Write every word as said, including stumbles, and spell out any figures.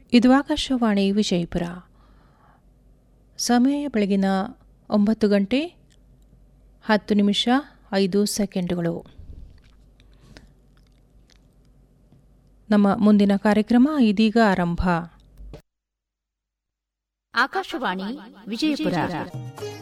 ಇದು ಆಕಾಶವಾಣಿ ವಿಜಯಪುರ. ಸಮಯ ಬೆಳಗಿನ ಒಂಬತ್ತು ಗಂಟೆ ಹತ್ತು ನಿಮಿಷ ಐದು ಸೆಕೆಂಡುಗಳು. ನಮ್ಮ ಮುಂದಿನ ಕಾರ್ಯಕ್ರಮ ಇದೀಗ ಆರಂಭ. ಆಕಾಶವಾಣಿ ವಿಜಯಪುರ.